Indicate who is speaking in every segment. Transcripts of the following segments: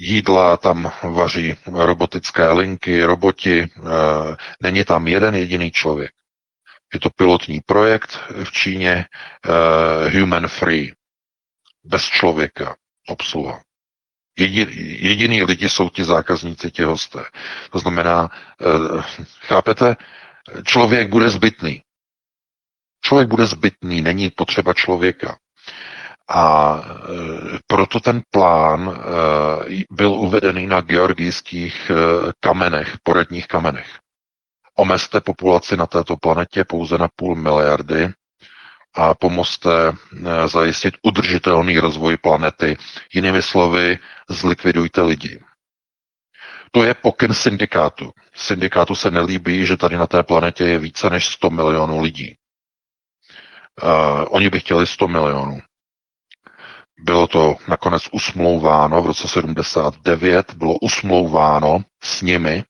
Speaker 1: jídla tam vaří robotické linky, roboti, není tam jeden jediný člověk. Je to pilotní projekt v Číně, human free, bez člověka, obsluha. Jediný lidi jsou ti zákazníci, ti hosté. To znamená, chápete, člověk bude zbytný. Člověk bude zbytný, není potřeba člověka. A proto ten plán byl uvedený na georgijských kamenech, poradních kamenech. Omezte populaci na této planetě pouze na 0,5 miliardy a pomozte zajistit udržitelný rozvoj planety. Jinými slovy, zlikvidujte lidi. To je pokyn syndikátu. Syndikátu se nelíbí, že tady na té planetě je více než 100 milionů lidí. Oni by chtěli 100 milionů. Bylo to nakonec usmlouváno v roce 79, bylo usmlouváno s nimi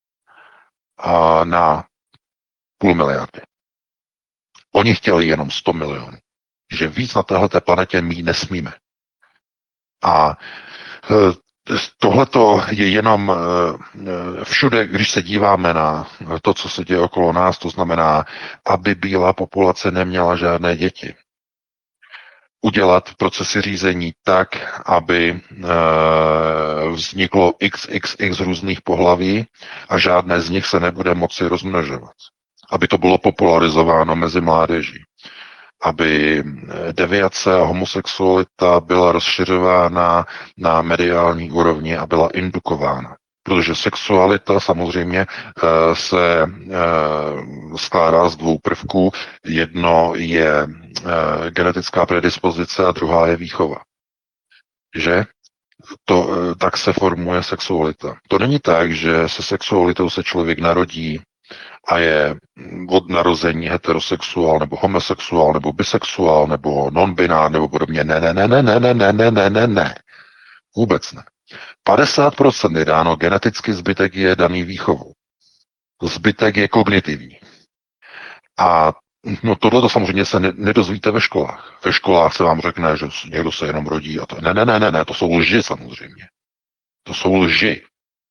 Speaker 1: na 0,5 miliardy. Oni chtěli jenom 100 milionů. Že víc na téhleté planetě mít nesmíme. A tohleto je jenom všude, když se díváme na to, co se děje okolo nás, to znamená, aby bílá populace neměla žádné děti. Udělat procesy řízení tak, aby vzniklo XXX různých pohlaví a žádné z nich se nebude moci rozmnožovat. Aby to bylo popularizováno mezi mládeží. Aby deviace a homosexualita byla rozšiřována na mediální úrovni a byla indukována. Protože sexualita samozřejmě se skládá z 2 prvků. Jedno je genetická predispozice a druhá je výchova. Že? Tak se formuje sexualita. To není tak, že se sexualitou se člověk narodí a je od narození heterosexuál, nebo homosexuál, nebo bisexuál, nebo non-binár, nebo podobně. Ne. Vůbec ne. 50% je dáno geneticky, zbytek je daný výchovou. Zbytek je kognitivní. A no tohle to samozřejmě se nedozvíte ve školách. Ve školách se vám řekne, že někdo se jenom rodí a to. Ne, to jsou lži samozřejmě. To jsou lži.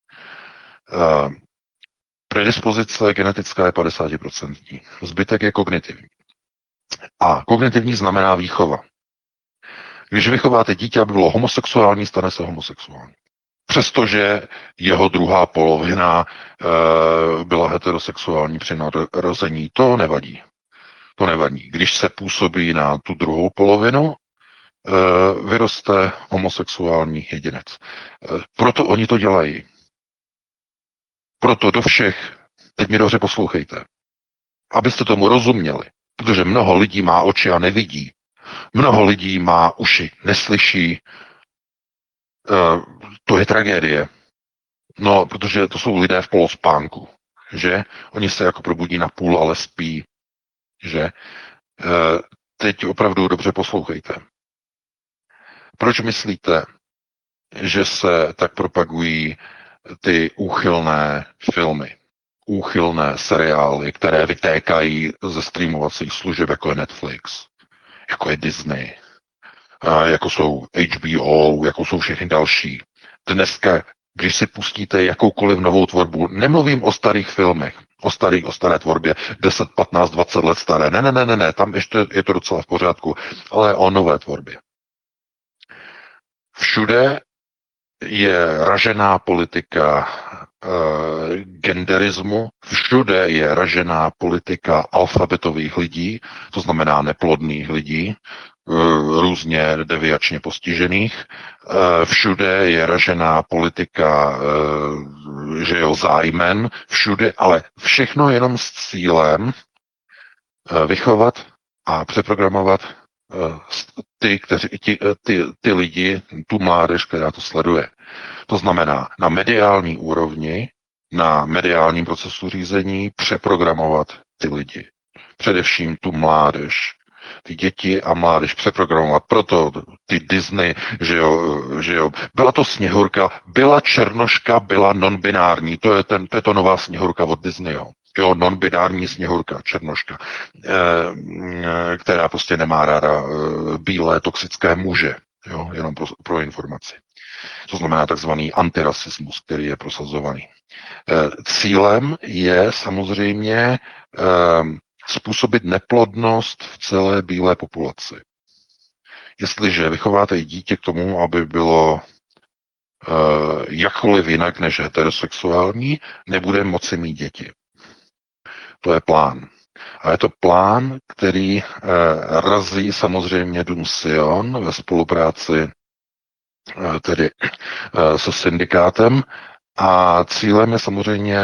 Speaker 1: Predispozice genetická je 50%. Zbytek je kognitivní. A kognitivní znamená výchova. Když vychováte dítě, aby bylo homosexuální, stane se homosexuální. Přestože jeho druhá polovina byla heterosexuální při narození, to nevadí. To nevadí. Když se působí na tu druhou polovinu, vyroste homosexuální jedinec. Proto oni to dělají. Proto do všech, teď mě dobře poslouchejte, abyste tomu rozuměli, protože mnoho lidí má oči a nevidí, mnoho lidí má uši, neslyší, to je tragédie. No, protože to jsou lidé v polospánku, že? Oni se jako probudí na půl, ale spí, že? Teď opravdu dobře poslouchejte. Proč myslíte, že se tak propagují ty úchylné filmy, úchylné seriály, které vytékají ze streamovacích služeb, jako je Netflix, jako je Disney, jako jsou HBO, jako jsou všechny další. Dneska, když si pustíte jakoukoliv novou tvorbu, nemluvím o starých filmech, o staré tvorbě, 10, 15, 20 let staré, ne, tam ještě je to docela v pořádku, ale o nové tvorbě. Všude je ražená politika genderismu, všude je ražená politika alfabetových lidí, to znamená neplodných lidí, různě deviačně postižených. Všude je ražená politika, že jo, zájmen, všude, ale všechno jenom s cílem vychovat a přeprogramovat ty lidi, tu mládež, která to sleduje. To znamená na mediální úrovni, na mediálním procesu řízení přeprogramovat ty lidi. Především tu mládež, ty děti a mládež přeprogramovat. Proto ty Disney, že jo. Byla to Sněhurka, byla Černoška, byla non-binární. To je to nová Sněhurka od Disneyho. Jo, non-binární Sněhurka, Černoška, která prostě nemá ráda bílé toxické muže. Jo, jenom pro informaci. To znamená takzvaný antirasismus, který je prosazovaný. Cílem je samozřejmě způsobit neplodnost v celé bílé populaci. Jestliže vychováte dítě k tomu, aby bylo jakkoliv jinak než heterosexuální, nebude moci mít děti. To je plán. A je to plán, který razí samozřejmě Dům Sion ve spolupráci tedy se syndikátem a cílem je samozřejmě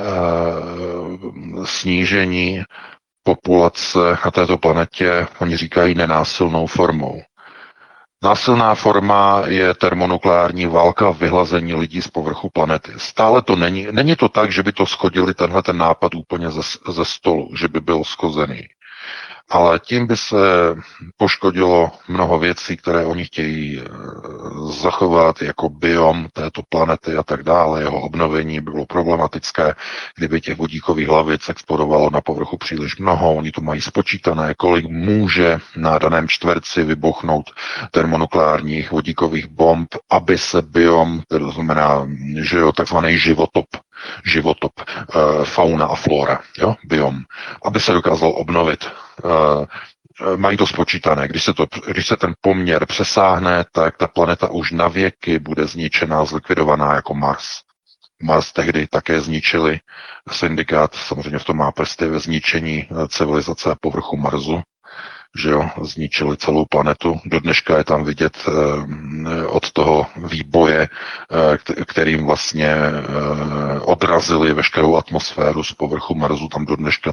Speaker 1: snížení populace na této planetě, oni říkají nenásilnou formou. Násilná forma je termonukleární válka, vyhlazení lidí z povrchu planety. Stále to není to tak, že by to schodili ten nápad úplně ze stolu, že by byl schozený. Ale tím by se poškodilo mnoho věcí, které oni chtějí zachovat jako biom této planety a tak dále. Jeho obnovení bylo problematické, kdyby těch vodíkových hlavic explodovalo na povrchu příliš mnoho. Oni to mají spočítané, kolik může na daném čtverci vybuchnout termonukleárních vodíkových bomb, aby se biom, to znamená, že jo, takzvaný životop, fauna a flora, jo, biom, aby se dokázal obnovit. Mají to spočítané. Když se ten poměr přesáhne, tak ta planeta už na věky bude zničená, zlikvidovaná jako Mars. Mars tehdy také zničili. Syndikát samozřejmě v tom má prsty ve zničení civilizace a povrchu Marsu, že jo, zničili celou planetu. Do dneška je tam vidět od toho výboje, kterým vlastně odrazili veškerou atmosféru z povrchu Marsu. Tam do dneška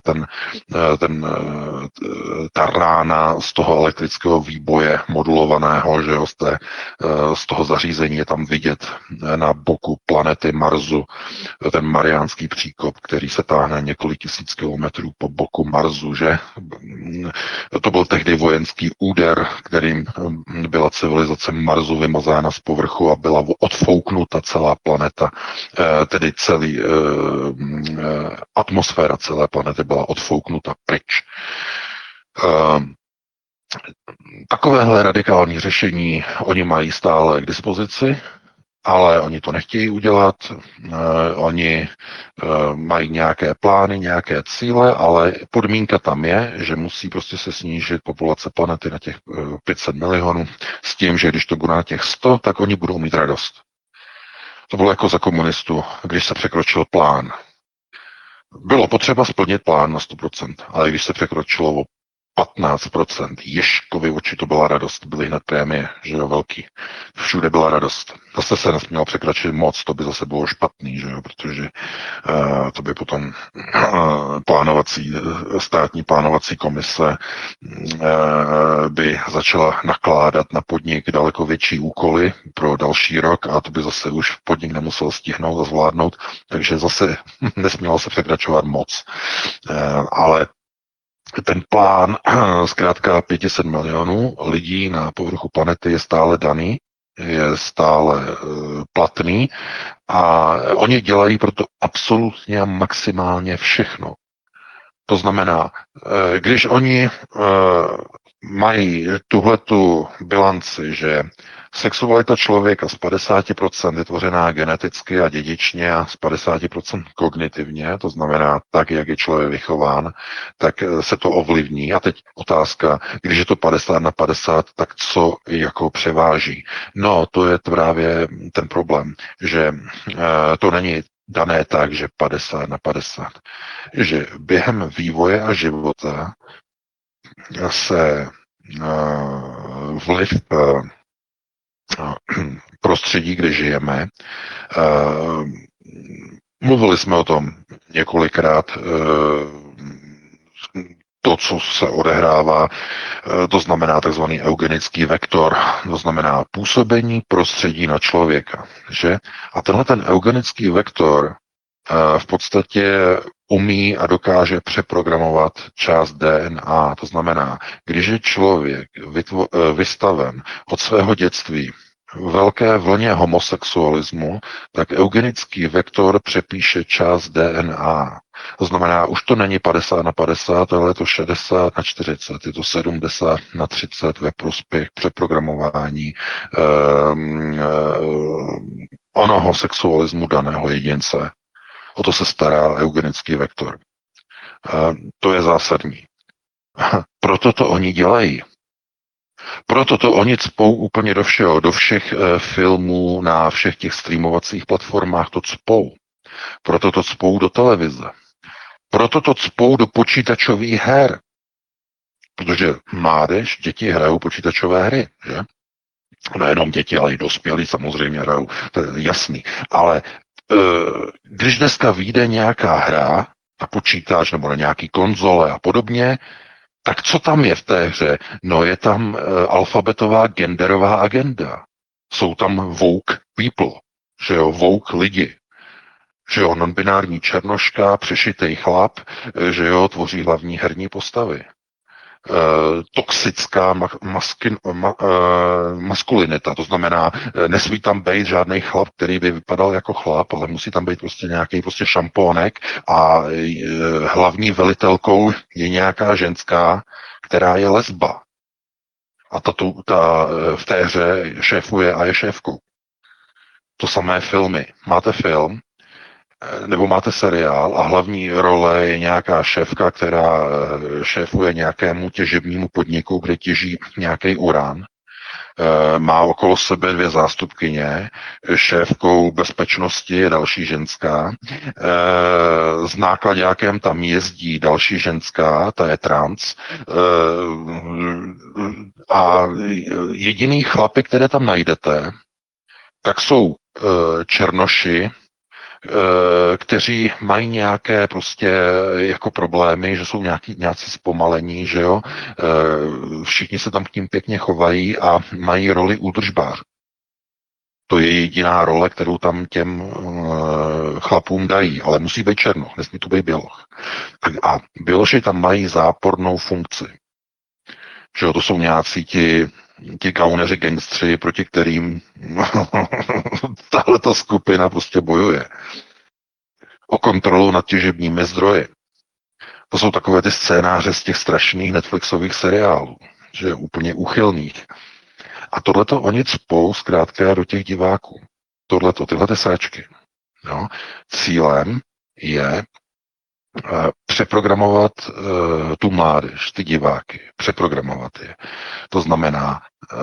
Speaker 1: ta rána z toho elektrického výboje modulovaného, že jo, z toho zařízení je tam vidět na boku planety Marsu ten Mariánský příkop, který se táhne několik tisíc kilometrů po boku Marsu, že? To byl tehdy vojenský úder, kterým byla civilizace Marsu vymazána z povrchu a byla odfouknuta celá planeta, tedy celý atmosféra celé planety byla odfouknuta pryč. Takovéhle radikální řešení oni mají stále k dispozici, ale oni to nechtějí udělat, oni mají nějaké plány, nějaké cíle, ale podmínka tam je, že musí prostě se snížit populace planety na těch 500 milionů s tím, že když to bude na těch 100, tak oni budou mít radost. To bylo jako za komunistů, když se překročil plán. Bylo potřeba splnit plán na 100%, ale když se překročilo o 15%. Ježkovi oči, to byla radost, byly hned prémie, že jo, velký. Všude byla radost. Zase se nesmělo překračit moc, to by zase bylo špatný, že jo, protože to by potom státní plánovací komise by začala nakládat na podnik daleko větší úkoly pro další rok a to by zase už podnik nemusel stihnout a zvládnout, takže zase nesmělo se překračovat moc. Ale ten plán, zkrátka 500 milionů lidí na povrchu planety je stále daný, je stále platný a oni dělají proto absolutně a maximálně všechno. To znamená, když oni mají tuhletu bilanci, že sexualita člověka z 50% je tvořená geneticky a dědičně a z 50% kognitivně, to znamená tak, jak je člověk vychován, tak se to ovlivní. A teď otázka, když je to 50/50, tak co jako převáží? No, to je právě ten problém, že to není dané tak, že 50/50. Že během vývoje a života se vliv prostředí, kde žijeme. Mluvili jsme o tom několikrát, to, co se odehrává, to znamená takzvaný eugenický vektor, to znamená působení prostředí na člověka. Že? A tenhle ten eugenický vektor v podstatě umí a dokáže přeprogramovat část DNA. To znamená, když je člověk vystaven od svého dětství velké vlně homosexualismu, tak eugenický vektor přepíše část DNA. To znamená, už to není 50/50, ale je to 60/40, je to 70/30 ve prospěch přeprogramování onoho sexualismu daného jedince. O to se stará eugenický vektor. To je zásadní. Proto to oni dělají. Proto to oni cpou úplně do všeho, do všech filmů, na všech těch streamovacích platformách to cpou. Proto to cpou do televize. Proto to cpou do počítačových her. Protože mládež, děti hrajou počítačové hry, že? Nejenom děti, ale i dospělí samozřejmě hrajou, to je jasný. Ale když dneska vyjde nějaká hra na počítač nebo na nějaký konzole a podobně, tak co tam je v té hře? No je tam alfabetová genderová agenda. Jsou tam woke people, že jo, woke lidi. Že jo, non-binární černoška, přešitej chlap, že jo, tvoří hlavní herní postavy. Toxická maskulinita, to znamená, nesmí tam být žádný chlap, který by vypadal jako chlap, ale musí tam být prostě nějaký prostě šampónek a hlavní velitelkou je nějaká ženská, která je lesba. A ta v té hře šéfuje a je šéfkou. To samé filmy. Máte film, nebo máte seriál a hlavní role je nějaká šéfka, která šéfuje nějakému těžebnímu podniku, kde těží nějaký urán. Má okolo sebe 2 zástupkyně, šéfkou bezpečnosti je další ženská, s nákladákem tam jezdí další ženská, ta je trans, a jediný chlapy, které tam najdete, tak jsou černoši, kteří mají nějaké prostě jako problémy, že jsou nějací zpomalení, že jo. Všichni se tam k ním pěkně chovají a mají roli údržbářů. To je jediná role, kterou tam těm chlapům dají, ale musí být černoch, nesmí to být běloch. A běloši tam mají zápornou funkci. Že jo, to jsou nějací ti gauneři, gangstři, proti kterým tahleta skupina prostě bojuje. O kontrolu nad těžebními zdroji. To jsou takové ty scénáře z těch strašných Netflixových seriálů, že je úplně úchylných. A tohleto oni cpou zkrátka do těch diváků. Tyhle ty sáčky. No. Cílem je přeprogramovat tu mládež, ty diváky, přeprogramovat je. To znamená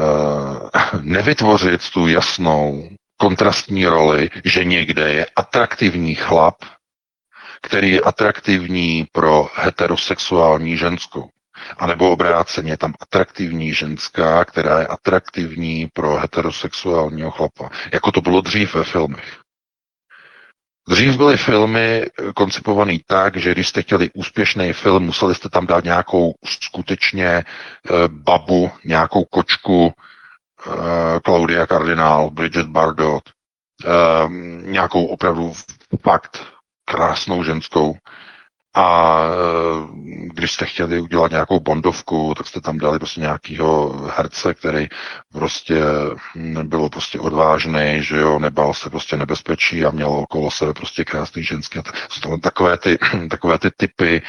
Speaker 1: nevytvořit tu jasnou kontrastní roli, že někde je atraktivní chlap, který je atraktivní pro heterosexuální ženskou. A nebo obráceně, je tam atraktivní ženská, která je atraktivní pro heterosexuálního chlapa. Jako to bylo dřív ve filmech. Dřív byly filmy koncipované tak, že když jste chtěli úspěšný film, museli jste tam dát nějakou skutečně babu, nějakou kočku, Claudia Cardinal, Bridget Bardot, nějakou opravdu fakt krásnou ženskou. A když jste chtěli udělat nějakou bondovku, tak jste tam dali prostě nějakýho herce, který prostě byl prostě odvážný, že jo, nebál se prostě nebezpečí a měl okolo sebe prostě krásný ženský. Jsou tam takové ty typy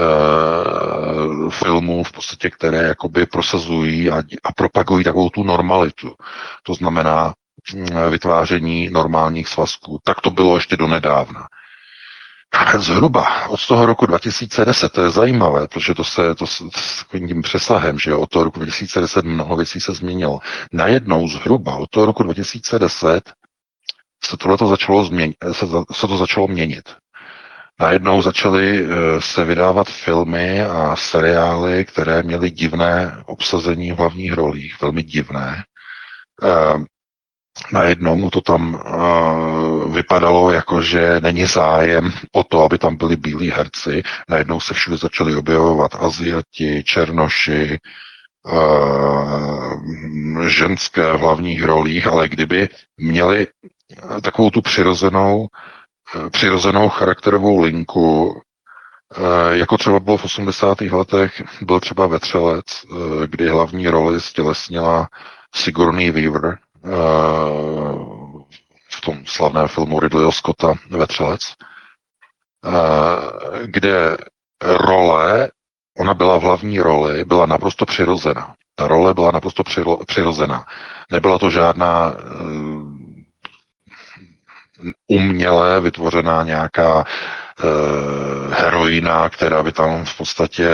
Speaker 1: filmů v podstatě, které jakoby prosazují a propagují takovou tu normalitu. To znamená vytváření normálních svazků. Tak to bylo ještě donedávna. Zhruba od toho roku 2010, to je zajímavé, protože to s tím přesahem, že od toho roku 2010 mnoho věcí se změnilo. Najednou zhruba od toho roku 2010 se to začalo měnit. Najednou začaly se vydávat filmy a seriály, které měly divné obsazení v hlavních rolích, velmi divné. Najednou to tam vypadalo jako, že není zájem o to, aby tam byli bílí herci. Najednou se všude začali objevovat Aziati, černoši, ženské v hlavních rolích, ale kdyby měli takovou tu přirozenou charakterovou linku, jako třeba bylo v 80. letech, byl třeba Vetřelec, kdy hlavní roli stělesnila Sigourney Weaver, v tom slavném filmu Ridleyho Scotta Vetřelec. kde role, ona byla v hlavní roli, byla naprosto přirozená. Ta role byla naprosto přirozená. Nebyla to žádná uměle vytvořená nějaká heroina, která by tam v podstatě,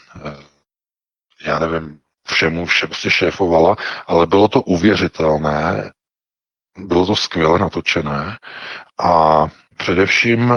Speaker 1: já nevím, všem si šéfovala, ale bylo to uvěřitelné, bylo to skvěle natočené a především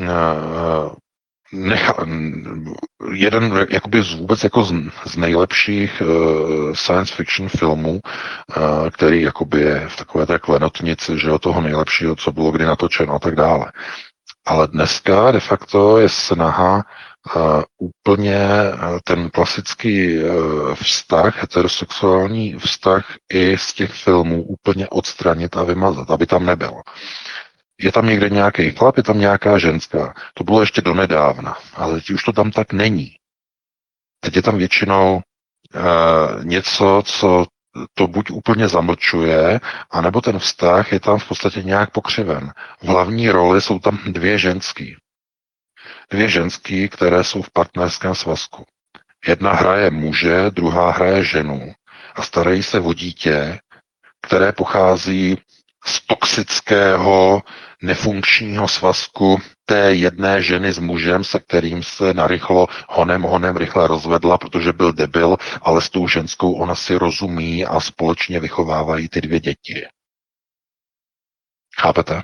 Speaker 1: jeden jakoby vůbec jako z nejlepších science fiction filmů, který jakoby je v takové té klenotnici, že jo, toho nejlepšího, co bylo kdy natočeno a tak dále. Ale dneska de facto je snaha úplně ten klasický vztah, heterosexuální vztah i z těch filmů úplně odstranit a vymazat, aby tam nebyl. Je tam někde nějaký chlap, je tam nějaká ženská. To bylo ještě donedávna, ale teď už to tam tak není. Teď je tam většinou něco, co to buď úplně zamlčuje, anebo ten vztah je tam v podstatě nějak pokřiven. V hlavní roli jsou tam dvě ženský. Dvě ženský, které jsou v partnerském svazku. Jedna hraje muže, druhá hraje ženu a starají se o dítě, které pochází z toxického, nefunkčního svazku té jedné ženy s mužem, se kterým se narychlo honem rychle rozvedla, protože byl debil, ale s tou ženskou ona si rozumí a společně vychovávají ty dvě děti. Chápete?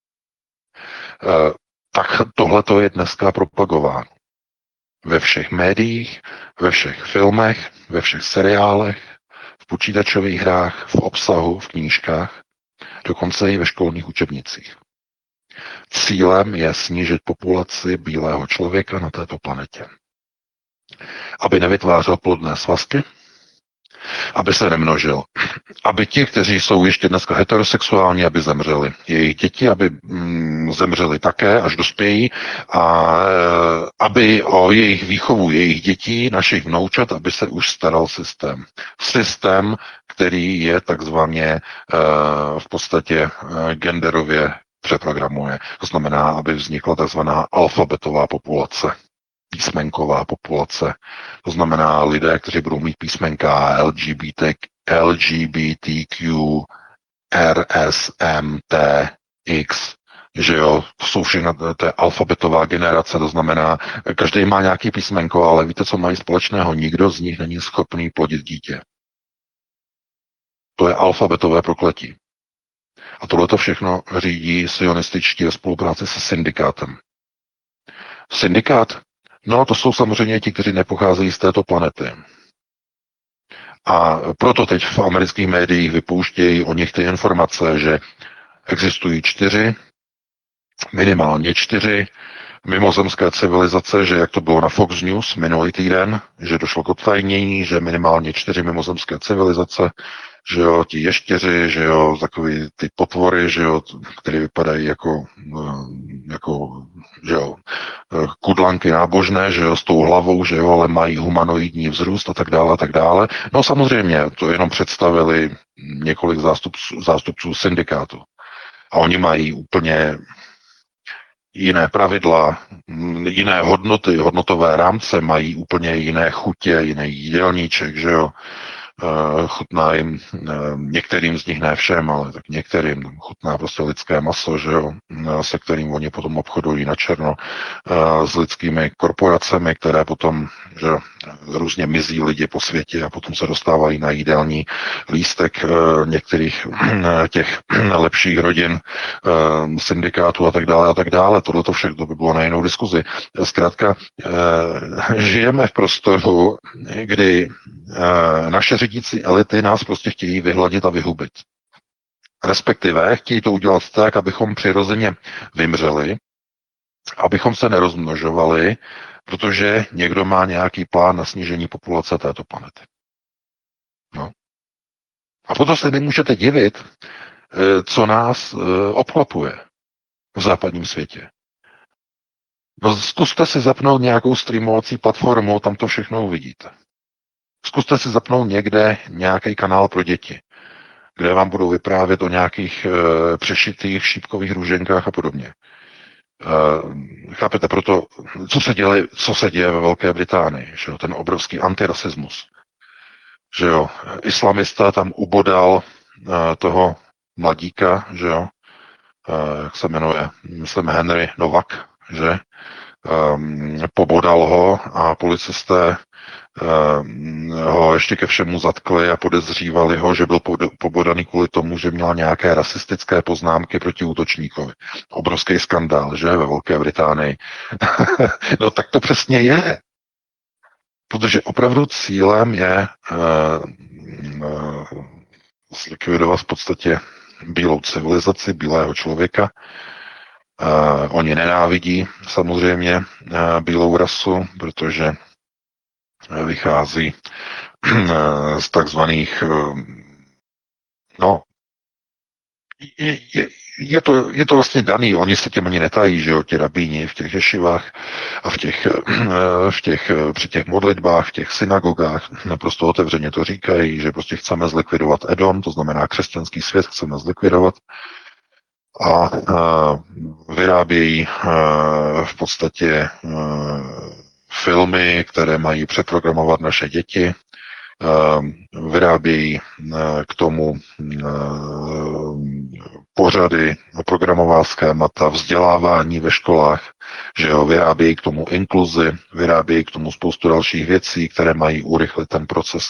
Speaker 1: Tak tohle to je dneska propagováno. Ve všech médiích, ve všech filmech, ve všech seriálech, v počítačových hrách, v obsahu, v knížkách, dokonce i ve školních učebnicích. Cílem je snížit populaci bílého člověka na této planetě. Aby nevytvářel plodné svazky, aby se nemnožil. Aby ti, kteří jsou ještě dneska heterosexuální, aby zemřeli. Jejich děti, aby zemřeli také, až dospějí. A aby o jejich výchovu, jejich dětí, našich vnoučat, aby se už staral systém. Systém, který je takzvaně v podstatě genderově přeprogramuje. To znamená, aby vznikla takzvaná alfabetová populace, písmenková populace. To znamená lidé, kteří budou mít písmenka LGBTQ, RSMTX, že jo, to jsou všechno, to je alfabetová generace, to znamená, každý má nějaký písmenko, ale víte, co mají společného? Nikdo z nich není schopný plodit dítě. To je alfabetové prokletí. A tohle to všechno řídí sionističtí ve spolupráci se syndikátem. Syndikát? No, to jsou samozřejmě ti, kteří nepocházejí z této planety. A proto teď v amerických médiích vypouštějí o nich ty informace, že existují minimálně čtyři mimozemské civilizace, že jak to bylo na Fox News minulý týden, že došlo k odtajnění, že minimálně 4 mimozemské civilizace, že jo, ti ještěři, že jo, takový ty potvory, že jo, které vypadají jako že jo, kudlanky nábožné, že jo, s tou hlavou, že jo, ale mají humanoidní vzrůst a tak dále, a tak dále. No samozřejmě, to jenom představili několik zástupců syndikátu. A oni mají úplně jiné pravidla, jiné hodnoty, hodnotové rámce, mají úplně jiné chutě, jiný jídelníček, že jo. Chutná jim, některým z nich ne všem, ale tak některým chutná prostě lidské maso, že jo, se kterým oni potom obchodují na černo s lidskými korporacemi, které potom, že různě mizí lidi po světě a potom se dostávají na jídelní lístek některých těch lepších rodin, syndikátů a tak dále a tak dále. Tohle to všechno by bylo na jinou diskuzi. Zkrátka, žijeme v prostoru, kdy naše řídící elity nás prostě chtějí vyhladit a vyhubit. Respektive chtějí to udělat tak, abychom přirozeně vymřeli, abychom se nerozmnožovali, protože někdo má nějaký plán na snížení populace této planety. No. A potom se nemůžete divit, co nás obklopuje v západním světě. No, zkuste si zapnout nějakou streamovací platformu, tam to všechno uvidíte. Zkuste si zapnout někde nějaký kanál pro děti, kde vám budou vyprávět o nějakých přešitých šípkových růženkách a podobně. Chápete, proto, co se děje ve Velké Británii, že jo, ten obrovský antirasismus, že jo, islamista tam ubodal toho mladíka, že jo, jak se jmenuje, myslím Henry Novak, že, pobodal ho a policisté ho ještě ke všemu zatkli a podezřívali ho, že byl pobodaný kvůli tomu, že měl nějaké rasistické poznámky proti útočníkovi. Obrovský skandál, že, ve Velké Británii. No tak to přesně je. Protože opravdu cílem je zlikvidovat v podstatě bílou civilizaci, bílého člověka. Oni nenávidí samozřejmě bílou rasu, protože vychází z takzvaných, no, je to vlastně daný, oni se těm ani netají, že jo, ti rabíni v těch ješivách a při těch modlitbách, v těch synagogách naprosto otevřeně to říkají, že prostě chceme zlikvidovat Edom, to znamená křesťanský svět chceme zlikvidovat a vyrábějí v podstatě filmy, které mají přeprogramovat naše děti, vyrábějí k tomu pořady, programová schémata, vzdělávání ve školách, že jo, vyrábějí k tomu inkluzi, vyrábějí k tomu spoustu dalších věcí, které mají urychlit ten proces.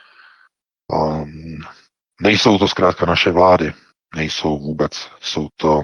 Speaker 1: Nejsou to zkrátka naše vlády, nejsou vůbec, jsou to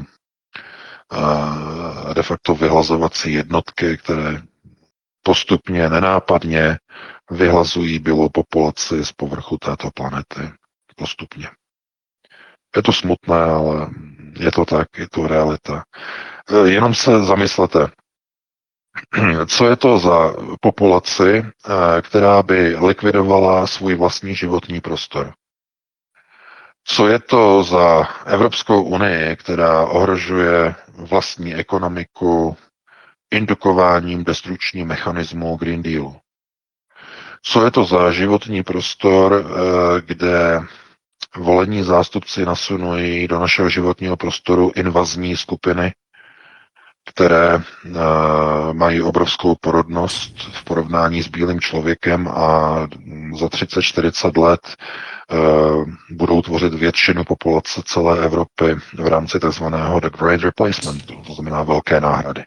Speaker 1: de facto vyhlazovací jednotky, které postupně, nenápadně vyhlazují bílou populaci z povrchu této planety. Postupně. Je to smutné, ale je to tak, je to realita. Jenom se zamyslete, co je to za populaci, která by likvidovala svůj vlastní životní prostor. Co je to za Evropskou unii, která ohrožuje vlastní ekonomiku indukováním destrukčního mechanismu Green Dealu. Co je to za životní prostor, kde volení zástupci nasunují do našeho životního prostoru invazní skupiny, které mají obrovskou porodnost v porovnání s bílým člověkem a za 30-40 let budou tvořit většinu populace celé Evropy v rámci takzvaného The Great Replacementu, to znamená velké náhrady.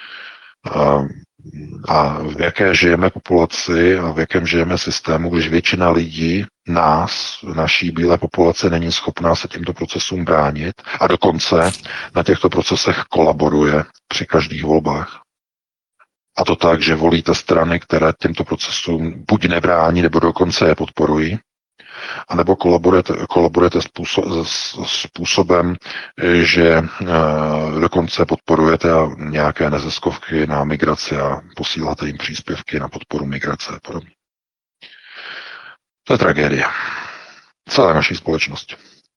Speaker 1: A v jaké žijeme populaci a v jakém žijeme systému, když většina lidí naší bílé populace není schopná se těmto procesům bránit a dokonce na těchto procesech kolaboruje při každých volbách. A to tak, že volíte strany, které těmto procesům buď nebrání, nebo dokonce je podporují, anebo kolaborujete způsobem, že dokonce podporujete nějaké neziskovky na migraci a posíláte jim příspěvky na podporu migrace a podobně. To je tragédie celé naší společnosti.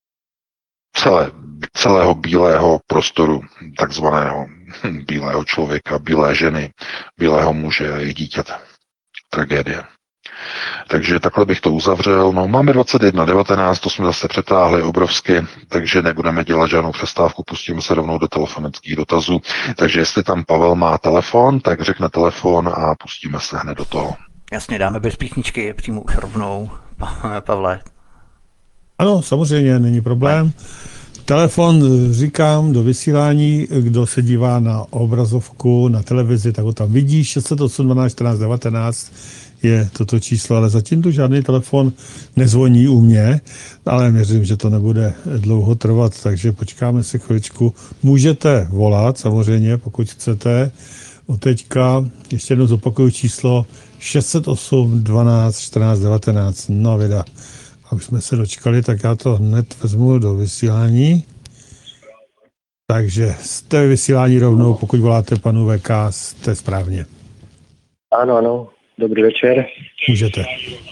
Speaker 1: Celého bílého prostoru, takzvaného bílého člověka, bílé ženy, bílého muže a jejich dítěte. Tragédie. Takže takhle bych to uzavřel. No, máme 21:19, to jsme zase přetáhli obrovsky, takže nebudeme dělat žádnou přestávku, pustíme se rovnou do telefonických dotazů. Takže jestli tam Pavel má telefon, tak řekne telefon a pustíme se hned do toho.
Speaker 2: Jasně, dáme bez píchničky přímo už rovnou, Pavle.
Speaker 3: Ano, samozřejmě, není problém. Telefon říkám do vysílání, kdo se dívá na obrazovku, na televizi, tak ho tam vidí, 608 12 14 19 je toto číslo, ale zatím tu žádný telefon nezvoní u mě, ale věřím, že to nebude dlouho trvat, takže počkáme si chviličku. Můžete volat samozřejmě, pokud chcete. Od teďka ještě jednou zopakuju číslo 608 12 14 19. No vida. A už jsme se dočkali, tak já to hned vezmu do vysílání. Takže jste vysílání rovnou, pokud voláte panu VK, jste správně.
Speaker 4: Áno, dobrý večer.
Speaker 3: Můžete.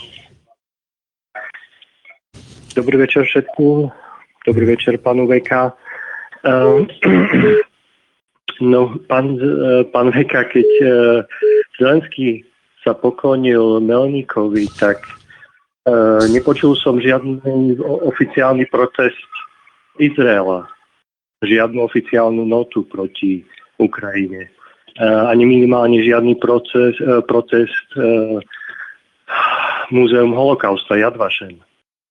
Speaker 4: Dobrý večer všetkým. Dobrý večer panu VK. No, pán VK, keď Zelenský sa poklonil Melníkovi, tak nepočul som žiadny oficiálny protest Izraela. Žiadnu oficiálnu notu proti Ukrajine. Ani minimálne žiadny protest Múzeum holokausta Yad Vashem.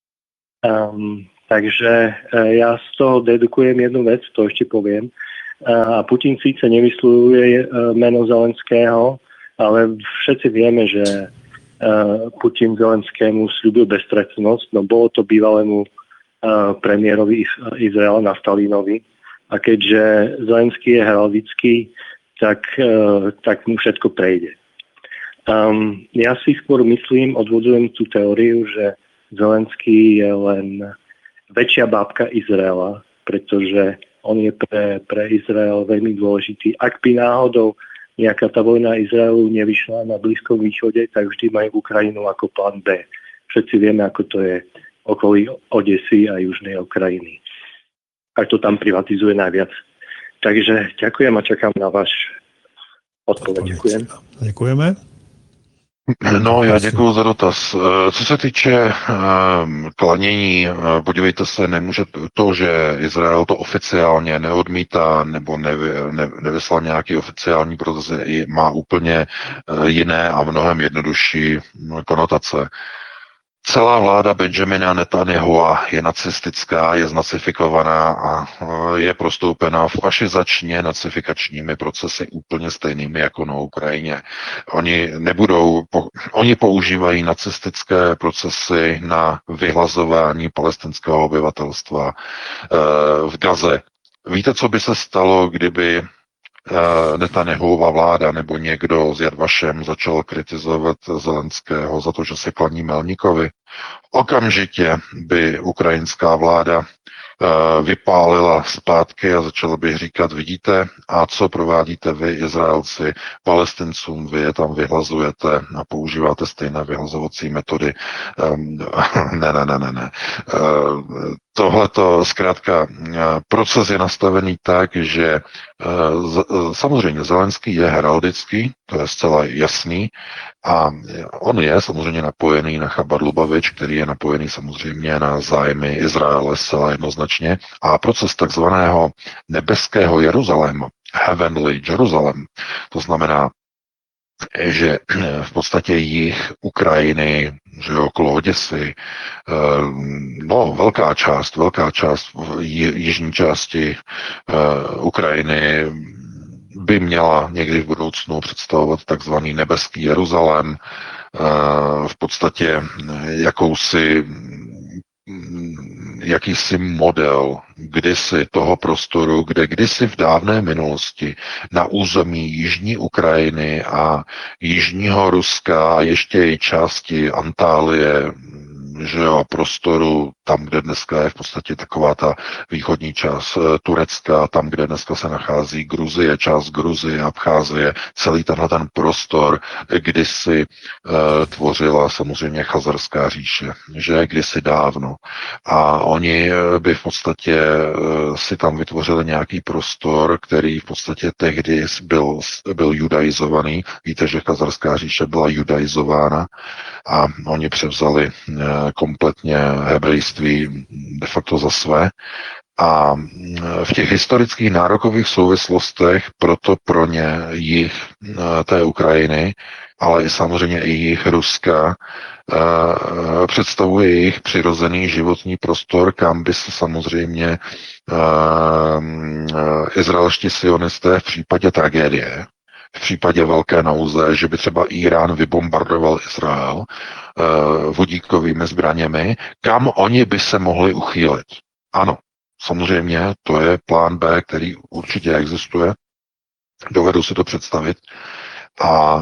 Speaker 4: Takže ja z toho dedukujem jednu vec, to ešte poviem. A Putin síce nevyslovuje meno Zelenského, ale všetci vieme, že Putin Zelenskému sľúbil beztrestnosť, no bolo to bývalému premiérovi Izraela Naftalienovi. A keďže Zelenský je heraldický, tak mu všetko prejde. Ja si skôr myslím, odvodzujem tú teóriu, že Zelenský je len väčšia bábka Izraela, pretože on je pre Izrael veľmi dôležitý. Ak by náhodou nejaká tá vojna Izraelu nevyšla na Blízkom východe, tak vždy majú Ukrajinu ako plán B. Všetci vieme, ako to je okolí Odesy a južnej Ukrajiny. A to tam privatizuje najviac. Takže ďakujem a čakám na váš odpověď. Děkujem.
Speaker 3: Děkujeme.
Speaker 1: No, já děkuji za dotaz. Co se týče klanění, podívejte se, nemůže to, že Izrael to oficiálně neodmítá nebo nevyslal nějaký oficiální proces, má úplně jiné a mnohem jednodušší konotace. Celá vláda Benjamina Netanyahua je nacistická, je znacifikovaná a je prostoupená fašizačně nacifikačními procesy úplně stejnými jako na Ukrajině. Oni používají nacistické procesy na vyhlazování palestinského obyvatelstva v Gaze. Víte, co by se stalo, kdyby Netanyahuova vláda nebo někdo s Yad Vashem začal kritizovat Zelenského za to, že se klaní Melníkovi? Okamžitě by ukrajinská vláda vypálila zpátky a začala by říkat, vidíte, a co provádíte vy, Izraelci, Palestincům, vy je tam vyhlazujete a používáte stejné vyhlazovací metody. Ne. Tohleto zkrátka proces je nastavený tak, že samozřejmě Zelenský je heraldický, to je zcela jasný, a on je samozřejmě napojený na Chabad Lubavič, který je napojený samozřejmě na zájmy Izraele zcela jednoznačně. A proces takzvaného nebeského Jeruzaléma, Heavenly Jerusalem, to znamená, že v podstatě jih Ukrajiny, že okolo Oděsy, velká část jižní části Ukrajiny by měla někdy v budoucnu představovat takzvaný nebeský Jeruzalém, v podstatě jakýsi model kdysi toho prostoru, kde kdysi v dávné minulosti na území jižní Ukrajiny a jižního Ruska a ještě i části Antálie, že jo, prostoru tam, kde dneska je v podstatě taková ta východní část Turecka, tam, kde dneska se nachází Gruzie, část Gruzie, Abcházie, celý tenhle ten prostor kdysi tvořila samozřejmě Chazarská říše, že kdysi dávno. A oni by v podstatě si tam vytvořili nějaký prostor, který v podstatě tehdy byl judaizovaný. Víte, že Chazarská říše byla judaizována a oni převzali kompletně hebrejství de facto za své. A v těch historických nárokových souvislostech proto pro ně jih té Ukrajiny, ale i samozřejmě i jih Ruska, představuje jejich přirozený životní prostor, kam by se samozřejmě izraelští sionisté v případě tragédie, v případě velké nouze, že by třeba Irán vybombardoval Izrael vodíkovými zbraněmi, kam oni by se mohli uchýlit. Ano, samozřejmě to je plán B, který určitě existuje, dovedu si to představit a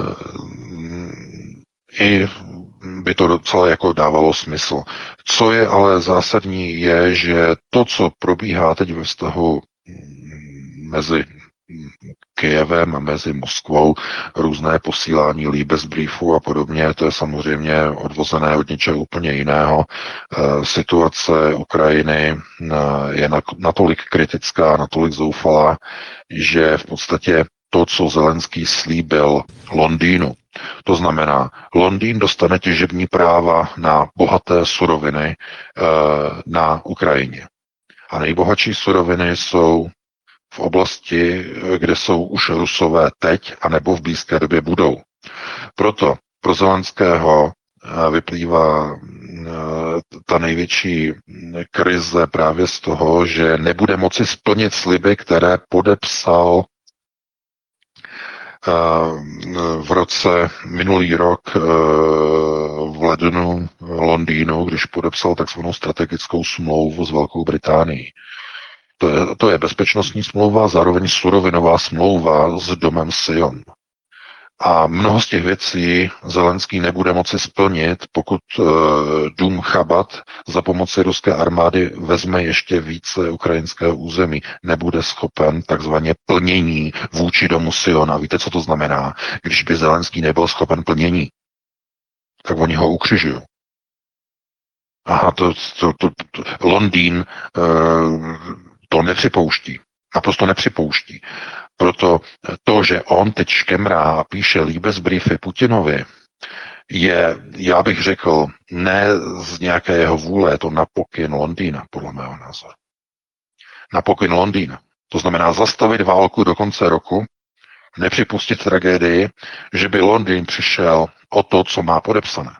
Speaker 1: i by to docela jako dávalo smysl. Co je ale zásadní je, že to, co probíhá teď ve vztahu mezi Kyjevem a mezi Moskvou, různé posílání líbezbriefů a podobně, to je samozřejmě odvozené od něčeho úplně jiného. Situace Ukrajiny je natolik kritická, natolik zoufalá, že v podstatě to, co Zelenský slíbil Londýnu, to znamená, Londýn dostane těžební práva na bohaté suroviny na Ukrajině. A nejbohatší suroviny jsou v oblasti, kde jsou už Rusové teď, anebo v blízké době budou. Proto pro Zelenského vyplývá ta největší krize právě z toho, že nebude moci splnit sliby, které podepsal v roce minulý rok v lednu Londýnu, když podepsal takzvanou strategickou smlouvu s Velkou Británií. To je bezpečnostní smlouva, zároveň surovinová smlouva s domem Sion. A mnoho z těch věcí Zelenský nebude moci splnit, pokud dům Chabad za pomoci ruské armády vezme ještě více ukrajinského území. Nebude schopen takzvaně plnění vůči domu Sion. A víte, co to znamená? Když by Zelenský nebyl schopen plnění, tak oni ho ukřižují. Aha, Londýn to nepřipouští. Naprosto nepřipouští. Proto to, že on teď škemrá a píše Liebesbriefy Putinovi, je, já bych řekl, ne z nějaké jeho vůle, je to na pokyn Londýna, podle mého názoru. Na pokyn Londýna. To znamená zastavit válku do konce roku, nepřipustit tragédii, že by Londýn přišel o to, co má podepsané.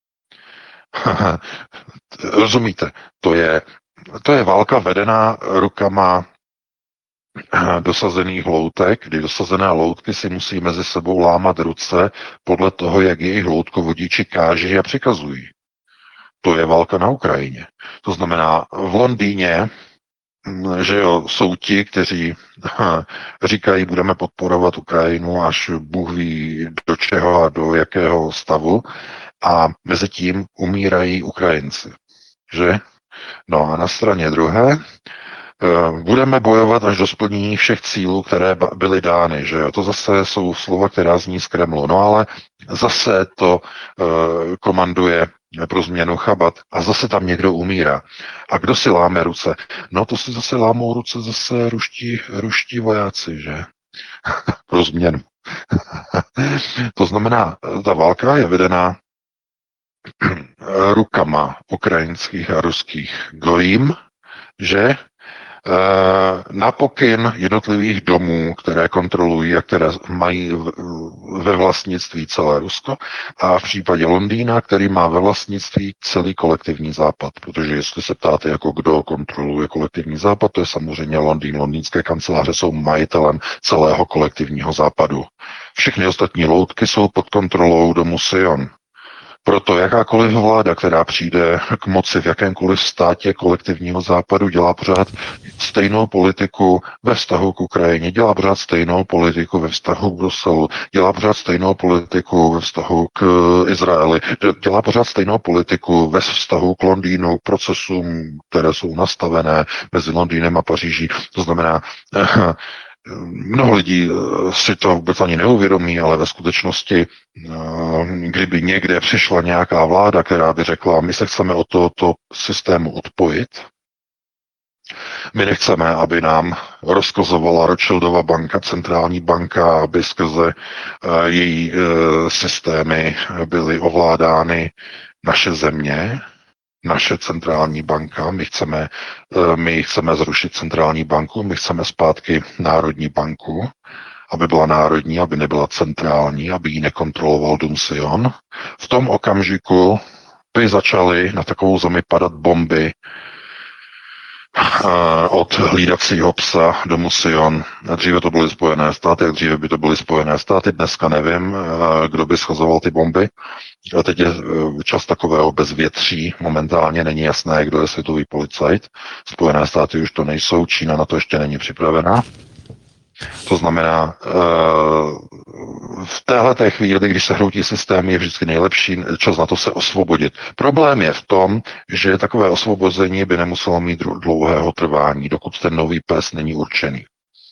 Speaker 1: Rozumíte? To je válka vedená rukama dosazených loutek, kdy dosazené loutky si musí mezi sebou lámat ruce podle toho, jak jejich loutkovodiči káží a přikazují. To je válka na Ukrajině. To znamená, v Londýně, že jo, jsou ti, kteří říkají, budeme podporovat Ukrajinu, až Bůh ví do čeho a do jakého stavu, a mezi tím umírají Ukrajinci. Že? No a na straně druhé budeme bojovat až do splnění všech cílů, které byly dány, že jo? To zase jsou slova, která zní z Kremlu. No ale zase to komanduje pro změnu Chabad a zase tam někdo umírá. A kdo si láme ruce? No to si zase lámou ruce zase ruští vojáci, že? Pro změnu. To znamená, ta válka je vedená rukama ukrajinských a ruských gojím, že na pokyn jednotlivých domů, které kontrolují a které mají ve vlastnictví celé Rusko, a v případě Londýna, který má ve vlastnictví celý kolektivní západ. Protože jestli se ptáte, jako kdo kontroluje kolektivní západ, to je samozřejmě Londýn. Londýnské kanceláře jsou majitelem celého kolektivního západu. Všechny ostatní loutky jsou pod kontrolou domu Sion. Proto jakákoliv vláda, která přijde k moci v jakémkoliv státě kolektivního západu, dělá pořád stejnou politiku ve vztahu k Ukrajině, dělá pořád stejnou politiku ve vztahu k Bruselu, dělá pořád stejnou politiku ve vztahu k Izraeli, dělá pořád stejnou politiku ve vztahu k Londýnu, k procesům, které jsou nastavené mezi Londýnem a Paříží. To znamená, mnoho lidí si to vůbec ani neuvědomí, ale ve skutečnosti, kdyby někde přišla nějaká vláda, která by řekla, my se chceme od tohoto systému odpojit, my nechceme, aby nám rozkazovala Rothschildova banka, centrální banka, aby skrze její systémy byly ovládány naše země, naše centrální banka, my chceme zrušit centrální banku, my chceme zpátky národní banku, aby byla národní, aby nebyla centrální, aby ji nekontroloval dům Sion. V tom okamžiku by začaly na takovou zemi padat bomby od hlídacího psa domu Sion. Dříve to byly Spojené státy, jak dříve by to byly Spojené státy, dneska nevím, kdo by schazoval ty bomby. A teď je čas takového bezvětří, momentálně není jasné, kdo je světový policajt. Spojené státy už to nejsou, Čína na to ještě není připravená. To znamená, v téhleté chvíli, když se hroutí systém, je vždycky nejlepší čas na to se osvobodit. Problém je v tom, že takové osvobození by nemuselo mít dlouhého trvání, dokud ten nový pes není určený.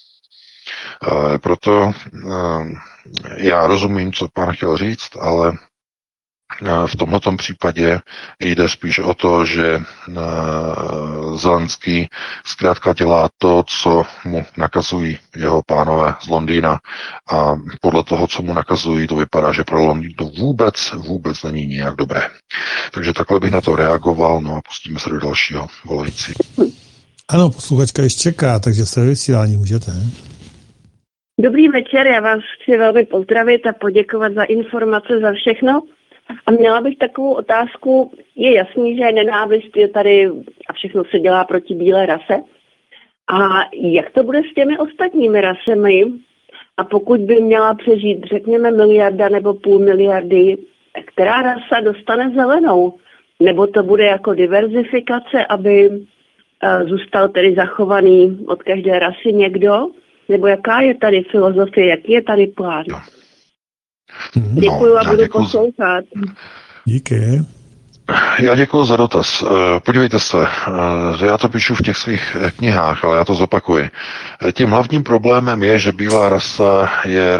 Speaker 1: Proto já rozumím, co pán chtěl říct, ale v tomto případě jde spíš o to, že Zelenský zkrátka dělá to, co mu nakazují jeho pánové z Londýna, a podle toho, co mu nakazují, to vypadá, že pro Londýn to vůbec není nijak dobré. Takže takhle bych na to reagoval, no a pustíme se do dalšího volající.
Speaker 3: Ano, posluchačka ještě čeká, takže se vysílání můžete.
Speaker 5: Dobrý večer, já vás chci velmi pozdravit a poděkovat za informace, za všechno. A měla bych takovou otázku. Je jasný, že nenávist je tady a všechno se dělá proti bílé rase. A jak to bude s těmi ostatními rasemi? A pokud by měla přežít, řekněme, 1 miliarda nebo 0,5 miliardy, která rasa dostane zelenou? Nebo to bude jako diverzifikace, aby zůstal tedy zachovaný od každé rasy někdo? Nebo jaká je tady filozofie, jaký je tady plán? Děkuju a budu poslouchat.
Speaker 3: Díky.
Speaker 1: Já děkuji za dotaz. Podívejte se, já to píšu v těch svých knihách, ale já to zopakuji. Tím hlavním problémem je, že bílá rasa je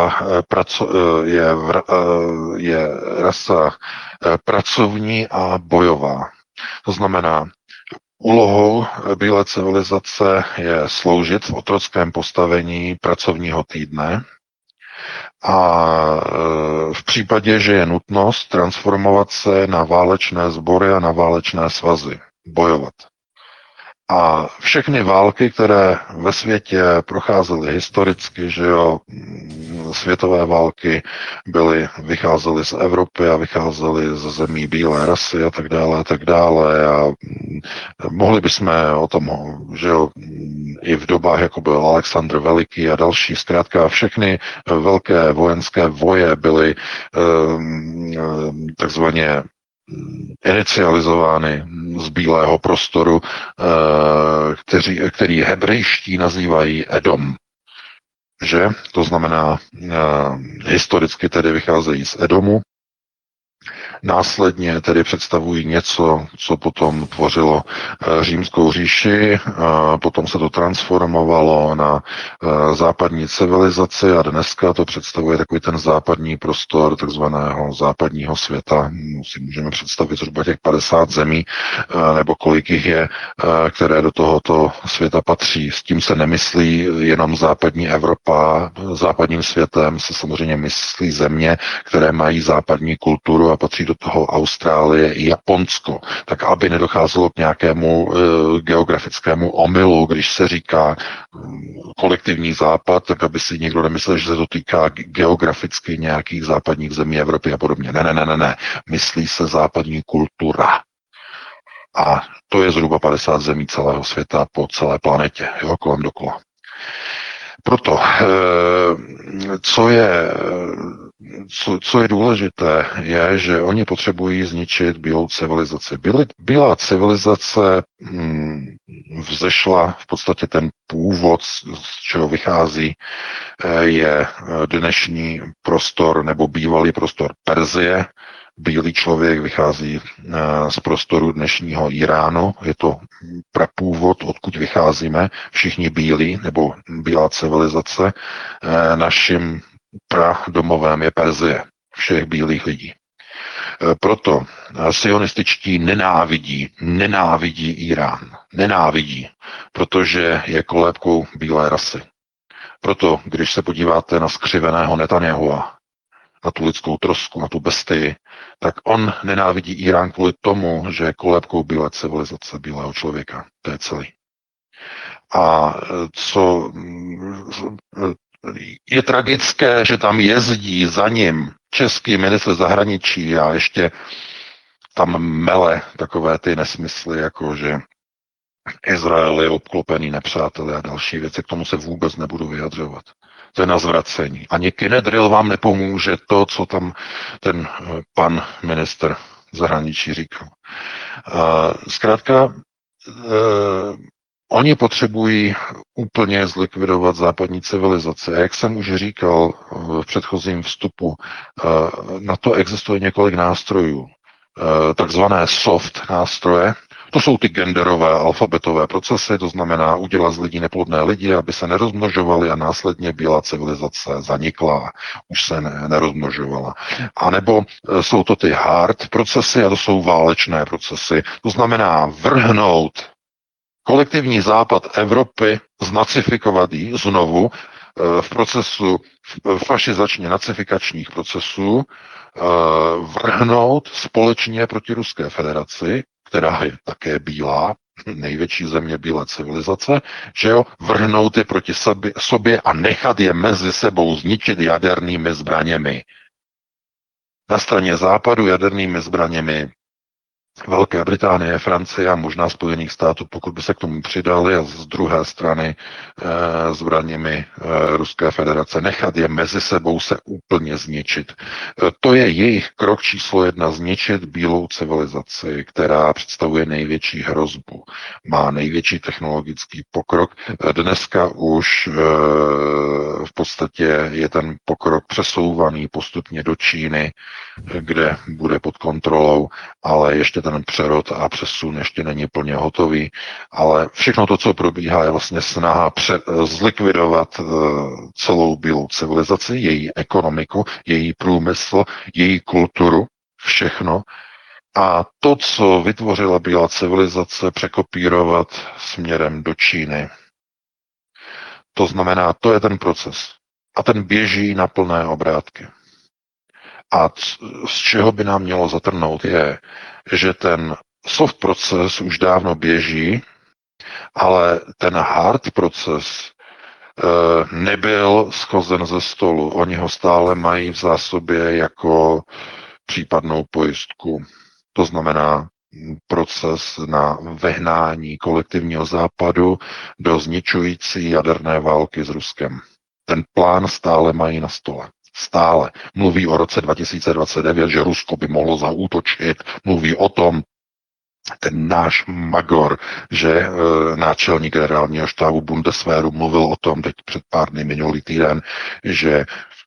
Speaker 1: rasa pracovní a bojová. To znamená, úlohou bílé civilizace je sloužit v otrockém postavení pracovního týdne a v případě, že je nutnost transformovat se na válečné sbory a na válečné svazy, bojovat. A všechny války, které ve světě procházely historicky, že jo, světové války vycházely z Evropy a vycházely ze zemí bílé rasy a tak dále a tak dále. A mohli bychom o tom, že jo, i v dobách, jako byl Alexandr Veliký a další, zkrátka všechny velké vojenské voje byly takzvaně inicializovány z bílého prostoru, který hebrejští nazývají Edom. Že? To znamená, historicky tedy vycházejí z Edomu, následně tedy představují něco, co potom tvořilo římskou říši, potom se to transformovalo na západní civilizaci a dneska to představuje takový ten západní prostor takzvaného západního světa. Si můžeme představit zhruba těch 50 zemí, nebo kolik jich je, které do tohoto světa patří. S tím se nemyslí jenom západní Evropa. Západním světem se samozřejmě myslí země, které mají západní kulturu a patří do toho Austrálie i Japonsko, tak aby nedocházelo k nějakému geografickému omylu, když se říká kolektivní západ, tak aby si někdo nemyslel, že se to týká geograficky nějakých západních zemí Evropy a podobně. Ne. Myslí se západní kultura. A to je zhruba 50 zemí celého světa po celé planetě, jo, kolem dokola. Proto, co je důležité, je, že oni potřebují zničit bílou civilizaci. Bílá civilizace vzešla, v podstatě ten původ, z čeho vychází, je dnešní prostor nebo bývalý prostor Perzie. Bílý člověk vychází z prostoru dnešního Iránu, je to prapůvod, odkud vycházíme, všichni bílí, nebo bílá civilizace. Naším pradomovem je Perzie, všech bílých lidí. Proto sionističtí nenávidí Irán. Nenávidí, protože je kolébkou bílé rasy. Proto, když se podíváte na skřiveného Netanyahua, na tu lidskou trosku, na tu bestii, tak on nenávidí Irán kvůli tomu, že je kolébkou bílé civilizace, bílého člověka. To je celý. A co je tragické, že tam jezdí za ním český ministr zahraničí a ještě tam mele takové ty nesmysly, jako že Izrael je obklopený nepřáteli a další věci, k tomu se vůbec nebudu vyjadřovat. To je na zvracení. Ani Kinedril vám nepomůže to, co tam ten pan ministr zahraničí říkal. Zkrátka, oni potřebují úplně zlikvidovat západní civilizaci. A jak jsem už říkal v předchozím vstupu, na to existuje několik nástrojů. Takzvané soft nástroje, to jsou ty genderové alfabetové procesy, to znamená udělat z lidí neplodné lidi, aby se nerozmnožovali a následně bílá civilizace zanikla, už se nerozmnožovala. A nebo jsou to ty hard procesy a to jsou válečné procesy. To znamená vrhnout kolektivní západ Evropy, znacifikovat ji znovu v procesu fašizačně nacifikačních procesů, vrhnout společně proti Ruské federaci, která je také bílá, největší země bílé civilizace, že jo, vrhnout je proti sobě a nechat je mezi sebou zničit jadernými zbraněmi. Na straně západu jadernými zbraněmi Velké Británie, Francie a možná Spojených států, pokud by se k tomu přidali, a z druhé strany zbraněmi Ruské federace, nechat je mezi sebou se úplně zničit. To je jejich krok číslo 1, zničit bílou civilizaci, která představuje největší hrozbu, má největší technologický pokrok. Dneska už v podstatě je ten pokrok přesouvaný postupně do Číny, kde bude pod kontrolou, ale ještě ten přerod a přesun ještě není plně hotový, ale všechno to, co probíhá, je vlastně snaha zlikvidovat celou bílou civilizaci, její ekonomiku, její průmysl, její kulturu, všechno. A to, co vytvořila bílá civilizace, překopírovat směrem do Číny. To znamená, to je ten proces. A ten běží na plné obrátky. A z čeho by nám mělo zatrhnout je, že ten soft proces už dávno běží, ale ten hard proces nebyl schozen ze stolu. Oni ho stále mají v zásobě jako případnou pojistku. To znamená proces na vehnání kolektivního západu do zničující jaderné války s Ruskem. Ten plán stále mají na stole. Stále. Mluví o roce 2029, že Rusko by mohlo zaútočit. Mluví o tom ten náš Magor, že náčelník generálního štábu Bundeswehru mluvil o tom teď před pár dny minulý týden, že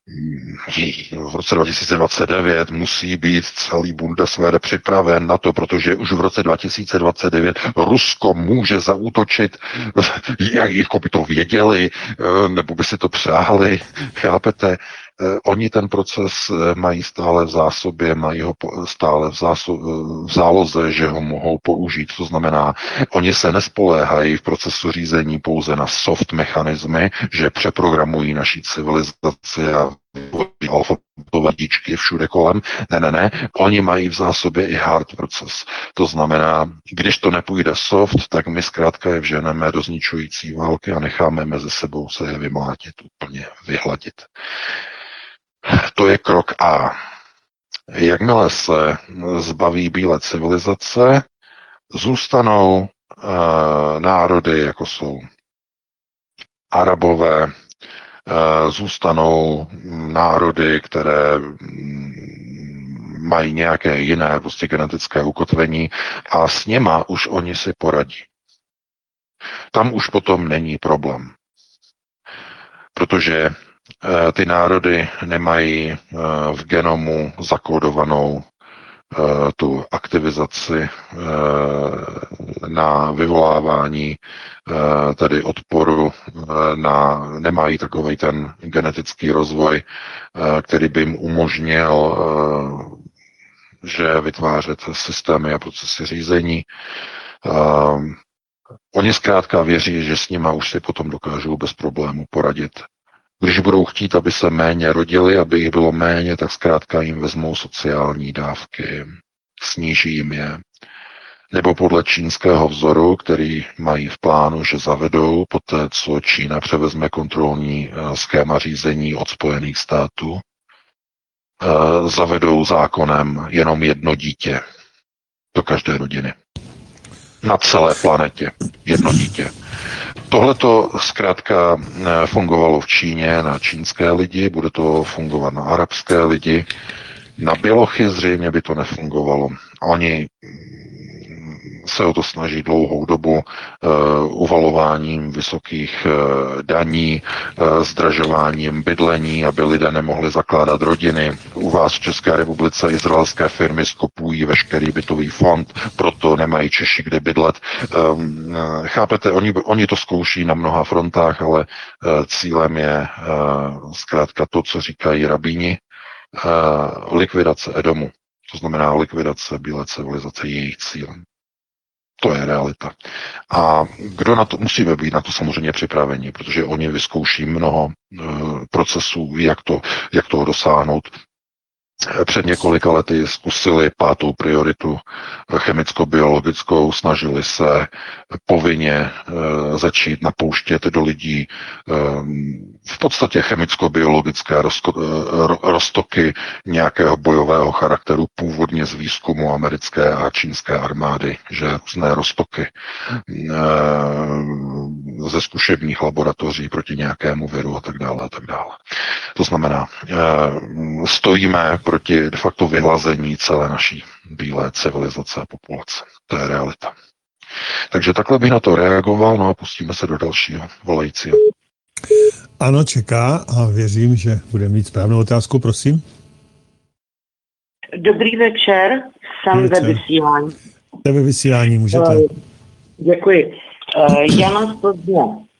Speaker 1: v roce 2029 musí být celý Bundeswehr připraven na to, protože už v roce 2029 Rusko může zaútočit, jako by to věděli, nebo by si to přáli, chápete? Oni ten proces mají stále v zásobě, mají ho stále v záloze, že ho mohou použít. To znamená, oni se nespoléhají v procesu řízení pouze na soft mechanismy, že přeprogramují naší civilizaci a alfabetové díčky všude kolem. Ne. Oni mají v zásobě i hard proces. To znamená, když to nepůjde soft, tak my zkrátka je vženeme do zničující války a necháme mezi sebou se je vymlátit, úplně vyhladit. To je krok A. Jakmile se zbaví bílé civilizace, zůstanou národy, jako jsou Arabové, zůstanou národy, které mají nějaké jiné prostě genetické ukotvení a s něma už oni si poradí. Tam už potom není problém. Protože ty národy nemají v genomu zakódovanou tu aktivizaci na vyvolávání tedy odporu, nemají takový ten genetický rozvoj, který by jim umožnil že vytvářet systémy a procesy řízení. Oni zkrátka věří, že s nima už si potom dokážou bez problému poradit. Když budou chtít, aby se méně rodili, aby jich bylo méně, tak zkrátka jim vezmou sociální dávky, sníží jim je. Nebo podle čínského vzoru, který mají v plánu, že zavedou poté, co Čína převezme kontrolní schéma řízení od Spojených států, zavedou zákonem jenom jedno dítě do každé rodiny. Na celé planetě. Jedno dítě. Tohle to zkrátka fungovalo v Číně na čínské lidi, bude to fungovat na arabské lidi. Na bělochy zřejmě by to nefungovalo. Oni se o to snaží dlouhou dobu uvalováním vysokých daní, zdražováním bydlení, aby lidé nemohli zakládat rodiny. U vás v České republice izraelské firmy skupují veškerý bytový fond, proto nemají Češi kde bydlet. Chápete, oni to zkouší na mnoha frontách, ale cílem je zkrátka to, co říkají rabíni, likvidace Edomu. To znamená likvidace bílé civilizace, jejich cílem. To je realita. A kdo na to, musíme být na to samozřejmě připraveni, protože oni vyzkouší mnoho procesů, jak toho dosáhnout. před několika lety zkusili 5. prioritu chemicko-biologickou, snažili se povinně začít napouštět do lidí v podstatě chemicko-biologické roztoky nějakého bojového charakteru, původně z výzkumu americké a čínské armády, že různé roztoky ze zkušebních laboratoří proti nějakému viru a tak dále a tak dále. To znamená, stojíme proti de facto vyhlazení celé naší bílé civilizace a populace. To je realita. Takže takhle bych na to reagoval, no a pustíme se do dalšího volajícího.
Speaker 3: Ano, čeká a věřím, že bude mít správnou otázku, prosím.
Speaker 6: Dobrý večer, jsem ve vysílání.
Speaker 3: Jste ve vysílání, můžete.
Speaker 6: Děkuji. Jana z Plzně.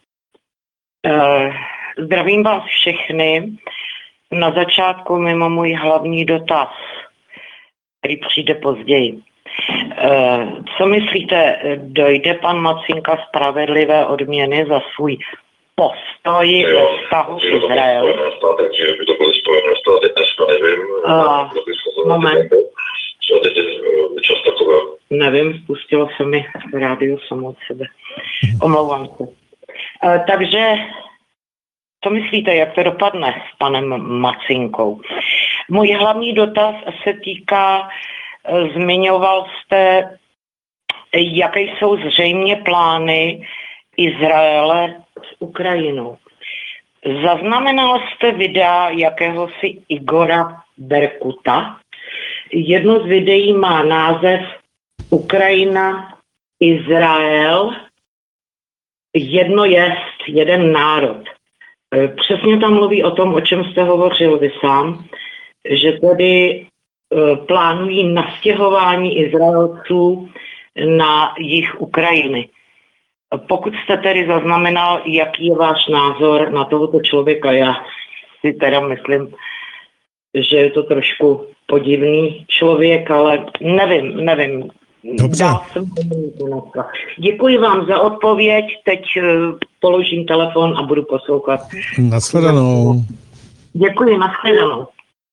Speaker 6: Zdravím vás všechny. Na začátku mimo můj hlavní dotaz, který přijde později. Co myslíte, dojde pan Macinka spravedlivé odměny za svůj postoj ve vztahu k Izraeli?
Speaker 7: Takže by to byly Spojené státy, dneska nevím.
Speaker 6: Moment.
Speaker 7: Co teď je čas takové?
Speaker 6: Nevím, spustilo se mi rádio samo od sebe. Omlouvám se. Takže co myslíte, jak to dopadne s panem Macinkou? Můj hlavní dotaz se týká, zmiňoval jste, jaké jsou zřejmě plány Izraele s Ukrajinou. Zaznamenal jste videa jakéhosi Igora Berkuta? Jedno z videí má název Ukrajina, Izrael, jedno jest, jeden národ. Přesně tam mluví o tom, o čem jste hovořil vy sám, že tedy plánují nastěhování Izraelců na jih Ukrajiny. Pokud jste tedy zaznamenal, jaký je váš názor na tohoto člověka, já si teda myslím, že je to trošku podivný člověk, ale nevím.
Speaker 3: Dobře.
Speaker 6: Děkuji vám za odpověď, teď položím telefon a budu poslouchat.
Speaker 3: Nashledanou.
Speaker 6: Děkuji, nashledanou.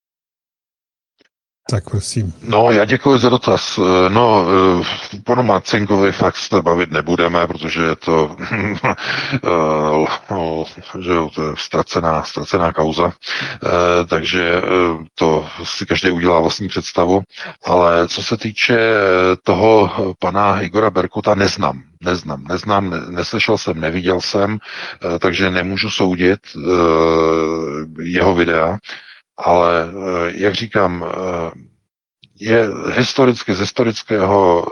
Speaker 3: Tak prosím.
Speaker 1: No, já děkuji za dotaz. No, panu Macinkovi fakt se bavit nebudeme, protože je to, že jo, to je ztracená kauza, takže to si každý udělá vlastní představu, ale co se týče toho pana Igora Berkuta, neznám, neslyšel jsem, neviděl jsem, takže nemůžu soudit jeho videa, ale jak říkám, je historicky z historického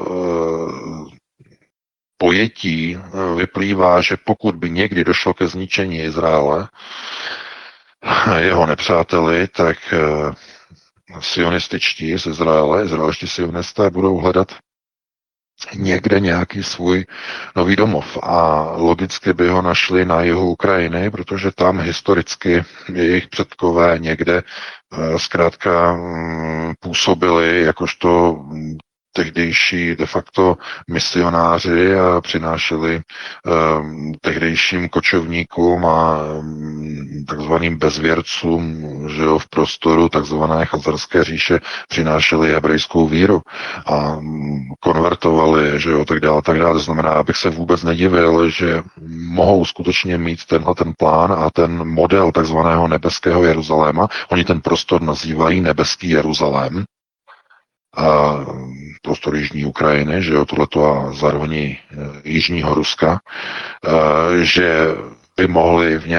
Speaker 1: pojetí vyplývá, že pokud by někdy došlo ke zničení Izraele, jeho nepřáteli, tak sionističtí z Izraele, izraelští sionisté budou hledat někde nějaký svůj nový domov a logicky by ho našli na jihu Ukrajiny, protože tam historicky jejich předkové někde zkrátka působili jakožto tehdejší de facto misionáři a přinášeli tehdejším kočovníkům a takzvaným bezvěrcům, že jo, v prostoru takzvané chazarské říše přinášeli hebrejskou víru a konvertovali, že jo, tak dále. To znamená, abych se vůbec nedivil, že mohou skutečně mít tenhle ten plán a ten model takzvaného nebeského Jeruzaléma. Oni ten prostor nazývají nebeský Jeruzalém, a prostor jižní Ukrajiny, že jo, tohleto a zároveň jižního Ruska, že by mohli v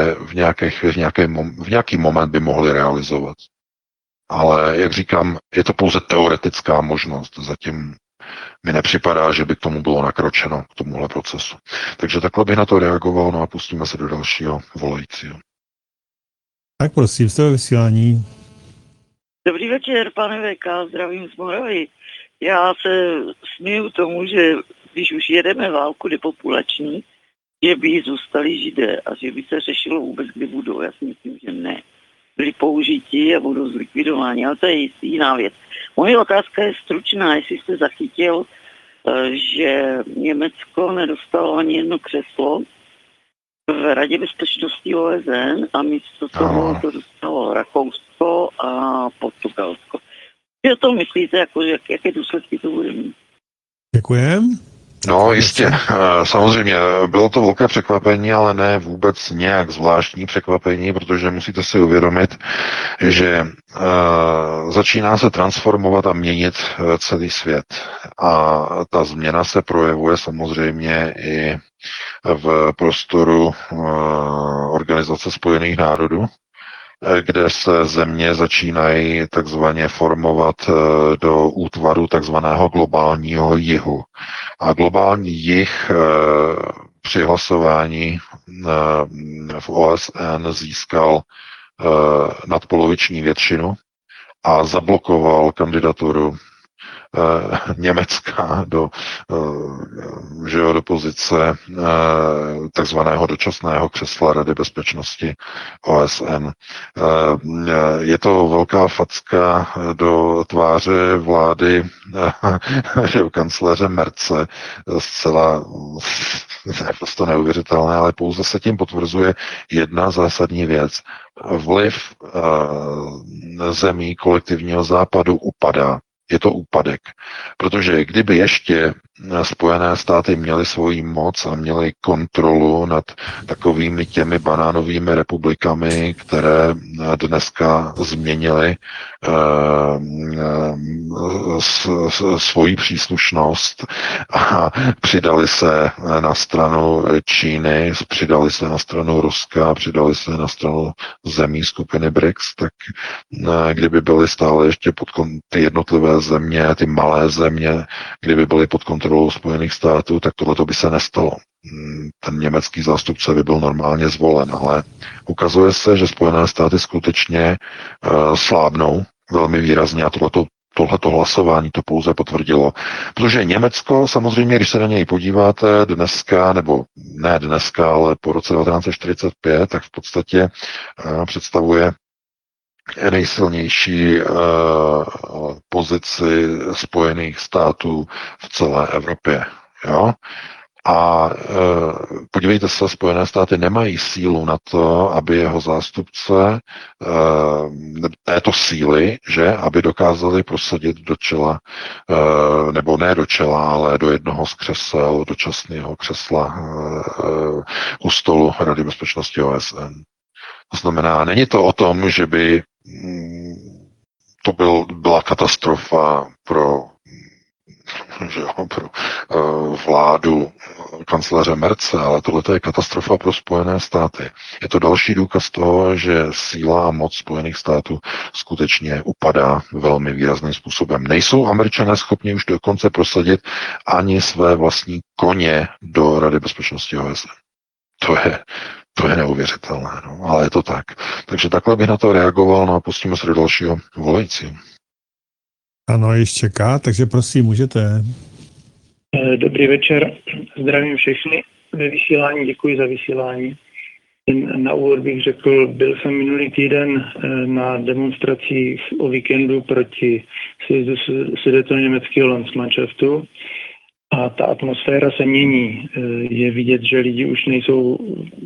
Speaker 1: nějaký moment by mohli realizovat. Ale jak říkám, je to pouze teoretická možnost. Zatím mi nepřipadá, že by k tomu bylo nakročeno, k tomuhle procesu. Takže takhle bych na to reagoval, no a pustíme se do dalšího volajícího.
Speaker 3: Tak prosím, jste ve vysílání.
Speaker 8: Dobrý večer, pane VK, zdravím z Moravy. Já se směju tomu, že když už jedeme válku depopulační, že by zůstali Židé a že by se řešilo vůbec, kdy budou. Já si myslím, že ne. Byli použití a budou zlikvidováni, ale to je jiná věc. Moje otázka je stručná, jestli jste zachytil, že Německo nedostalo ani jedno křeslo v Radě bezpečnosti OSN a místo toho to dostalo Rakousko a Portugalsko. si o tom myslíte, jako, jaké důsledky to bude mít?
Speaker 3: Děkujem.
Speaker 1: No jistě, samozřejmě, bylo to velké překvapení, ale ne vůbec nějak zvláštní překvapení, protože musíte si uvědomit, že začíná se transformovat a měnit celý svět. A ta změna se projevuje samozřejmě i v prostoru Organizace spojených národů, kde se země začínají takzvaně formovat do útvaru takzvaného globálního jihu. A globální jih při hlasování v OSN získal nadpoloviční většinu a zablokoval kandidaturu Německa do pozice takzvaného dočasného křesla Rady bezpečnosti OSN. Je to velká facka do tváře vlády kancléře Merce, zcela naprosto neuvěřitelné, ale pouze se tím potvrzuje jedna zásadní věc. Vliv zemí kolektivního západu upadá. Je to úpadek. Protože kdyby ještě Spojené státy měly svoji moc a měly kontrolu nad takovými těmi banánovými republikami, které dneska změnily svoji příslušnost a přidali se na stranu Číny, přidali se na stranu Ruska, přidali se na stranu zemí skupiny BRICS, tak kdyby byly stále ještě ty jednotlivé země, ty malé země, kdyby byly pod kontrolou Spojených států, tak tohleto by se nestalo. Ten německý zástupce by byl normálně zvolen, ale ukazuje se, že Spojené státy skutečně slábnou velmi výrazně a tohleto hlasování to pouze potvrdilo. Protože Německo, samozřejmě, když se na něj podíváte dneska, nebo ne dneska, ale po roce 1945, tak v podstatě představuje nejsilnější pozici Spojených států v celé Evropě. Jo? A podívejte se, Spojené státy nemají sílu na to, aby jeho zástupce této síly, že, aby dokázali prosadit do čela, nebo ne do čela, ale do jednoho z křesel, dočasného křesla u stolu Rady bezpečnosti OSN. To znamená, není to o tom, že by to byla katastrofa pro vládu kancléře Merce, ale tohle je katastrofa pro Spojené státy. Je to další důkaz toho, že síla a moc Spojených států skutečně upadá velmi výrazným způsobem. Nejsou Američané schopni už dokonce prosadit ani své vlastní koně do Rady bezpečnosti OSN. To je neuvěřitelné, no, ale je to tak. Takže takhle bych na to reagoval, no a pustíme se do dalšího volajícího.
Speaker 3: Ano, ještě čeká, takže prosím, můžete.
Speaker 9: Dobrý večer, zdravím všechny ve vysílání, děkuji za vysílání. Na úvod bych řekl, byl jsem minulý týden na demonstracích o víkendu proti sjezdu sudetoněmeckého Landsmannschaftu a ta atmosféra se mění. Je vidět, že lidi už nejsou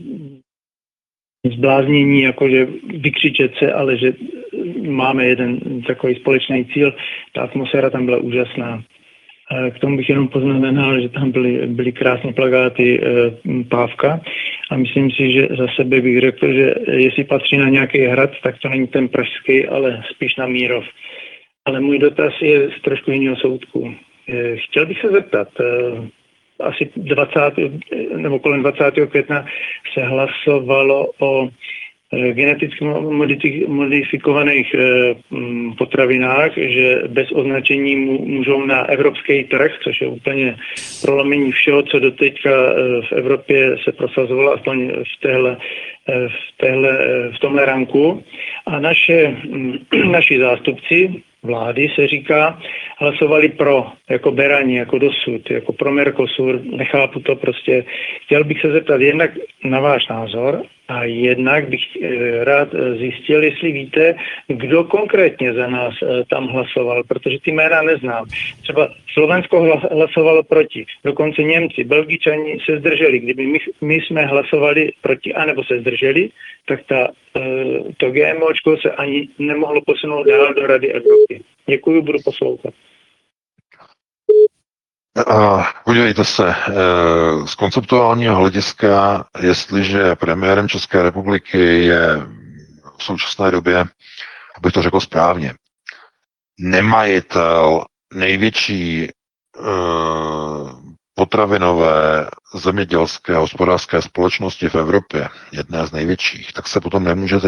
Speaker 9: zbláznění, jakože vykřičet se, ale že máme jeden takový společný cíl. Ta atmosféra tam byla úžasná. K tomu bych jenom poznamenal, že tam byly krásné plakáty Pávka a myslím si, že za sebe bych řekl, že jestli patří na nějaký hrad, tak to není ten pražský, ale spíš na Mírov. Ale můj dotaz je z trošku jiného soudku. Chtěl bych se zeptat, asi 20. nebo kolem 20. května se hlasovalo o geneticky modifikovaných potravinách, že bez označení můžou na evropský trh, což je úplně prolomení všeho, co doteďka v Evropě se prosazovalo, aspoň v tomhle ranku. A naši zástupci vlády se říká, hlasovali pro, jako berani, jako dosud, jako pro Mercosur, nechápu to prostě. Chtěl bych se zeptat jednak na váš názor A jednak bych rád zjistil, jestli víte, kdo konkrétně za nás tam hlasoval, protože ty jména neznám. Třeba Slovensko hlasovalo proti, dokonce Němci, Belgičani se zdrželi. Kdyby my jsme hlasovali proti, anebo se zdrželi, tak to GMOčko se ani nemohlo posunout dál do Rady Evropy. Děkuji, budu poslouchat.
Speaker 1: Podívejte se, z konceptuálního hlediska, jestliže premiérem České republiky je v současné době, abych to řekl správně, nemajitel největší potravinové zemědělské hospodářské společnosti v Evropě, jedné z největších, tak se potom nemůžete